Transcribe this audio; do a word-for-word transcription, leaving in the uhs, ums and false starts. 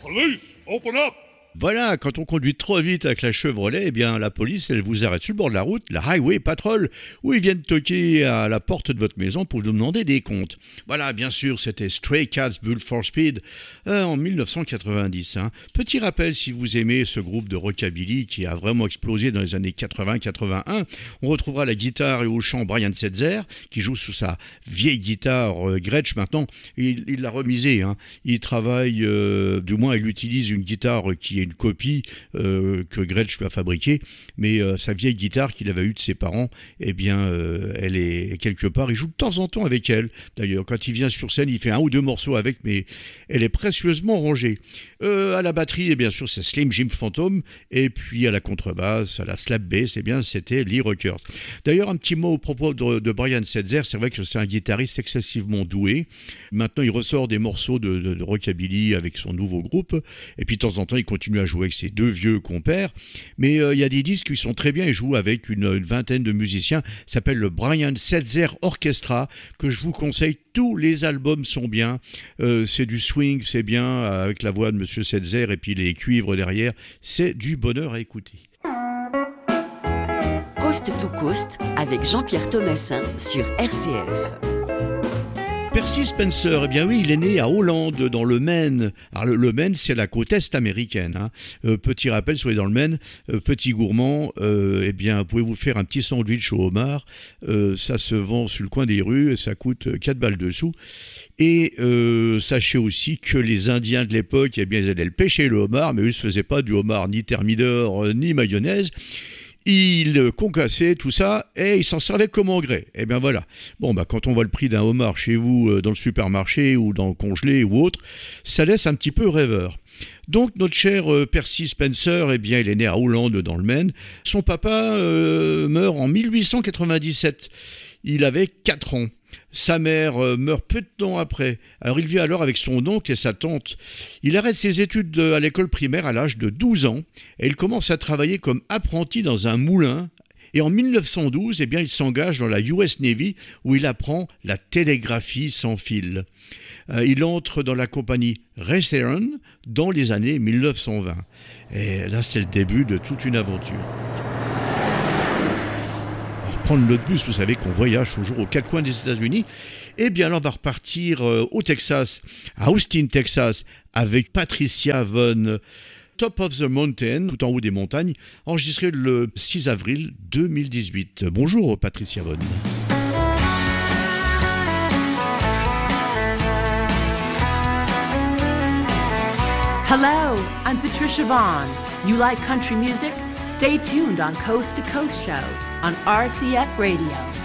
Police, open up! Voilà, quand on conduit trop vite avec la Chevrolet, eh bien la police, elle vous arrête sur le bord de la route, la Highway Patrol, où ils viennent toquer à la porte de votre maison pour vous demander des comptes. Voilà, bien sûr, c'était Stray Cats Built for Speed euh, en dix-neuf cent quatre-vingt-dix. Hein. Petit rappel, si vous aimez ce groupe de rockabilly qui a vraiment explosé dans les années quatre-vingts quatre-vingt-un, on retrouvera la guitare et au chant Brian Setzer, qui joue sous sa vieille guitare euh, Gretsch maintenant. Il, il l'a remisée. Hein. Il travaille, euh, du moins il utilise une guitare qui est une copie euh, que Gretsch lui a fabriquée, mais euh, sa vieille guitare qu'il avait eue de ses parents, eh bien, euh, elle est quelque part, il joue de temps en temps avec elle. D'ailleurs, quand il vient sur scène, il fait un ou deux morceaux avec, mais elle est précieusement rangée. Euh, à la batterie, eh bien sûr, c'est Slim Jim Phantom, et puis à la contrebasse, à la slap bass, eh bien, c'était Lee Rockers. D'ailleurs, un petit mot au propos de, de Brian Setzer, c'est vrai que c'est un guitariste excessivement doué. Maintenant, il ressort des morceaux de, de, de rockabilly avec son nouveau groupe, et puis de temps en temps, il continue à jouer avec ses deux vieux compères, mais euh, il y a des disques qui sont très bien, il joue avec une, une vingtaine de musiciens, ça s'appelle le Brian Setzer Orchestra, que je vous conseille, tous les albums sont bien, euh, c'est du swing, c'est bien, avec la voix de Monsieur Setzer et puis les cuivres derrière, c'est du bonheur à écouter. Coast to Coast avec Jean-Pierre Thomassin sur R C F. Percy Spencer, eh bien oui, il est né à Hollande, dans le Maine. Alors le, le Maine, c'est la côte est américaine. Hein. Euh, petit rappel, soyez dans le Maine, euh, petit gourmand, euh, eh bien, pouvez-vous faire un petit sandwich au homard. Euh, ça se vend sur le coin des rues et ça coûte quatre balles dessous. Et euh, sachez aussi que les Indiens de l'époque, eh bien, ils allaient le pêcher le homard, mais eux, ils ne se faisaient pas du homard ni thermidor, ni mayonnaise. Il concassait tout ça et il s'en servait comme engrais. Et bien voilà. Bon, bah, quand on voit le prix d'un homard chez vous euh, dans le supermarché ou dans le congelé ou autre, ça laisse un petit peu rêveur. Donc notre cher euh, Percy Spencer, eh bien, il est né à Hollande dans le Maine. Son papa euh, meurt en dix-huit cent quatre-vingt-dix-sept. Il avait quatre ans. Sa mère euh, meurt peu de temps après. Alors il vit alors avec son oncle et sa tante. Il arrête ses études de, à l'école primaire à l'âge de douze ans et il commence à travailler comme apprenti dans un moulin. Et en dix-neuf cent douze, eh bien, il s'engage dans la U S Navy où il apprend la télégraphie sans fil. Euh, il entre dans la compagnie Raytheon dans les années dix-neuf cent vingt. Et là, c'est le début de toute une aventure. Prendre l'autre bus, vous savez qu'on voyage toujours aux quatre coins des États-Unis. Eh bien, alors on va repartir euh, au Texas, à Austin, Texas, avec Patricia Vaughn, Top of the Mountain, tout en haut des montagnes, enregistré le six avril deux mille dix-huit. Bonjour Patricia Vaughn. Hello, I'm Patricia Vaughn. You like country music? Stay tuned on Coast to Coast Show on R C F Radio.